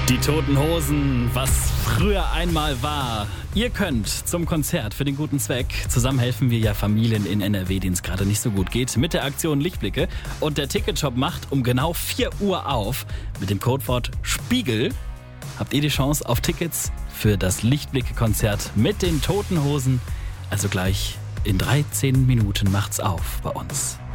Die Toten Hosen, was früher einmal war. Ihr könnt zum Konzert für den guten Zweck. Zusammen helfen wir ja Familien in NRW, denen es gerade nicht so gut geht, mit der Aktion Lichtblicke. Und der Ticketshop macht um genau 4 Uhr auf. Mit dem Codewort SPIEGEL habt ihr die Chance auf Tickets für das Lichtblicke-Konzert mit den Toten Hosen. Also gleich in 13 Minuten macht's auf bei uns.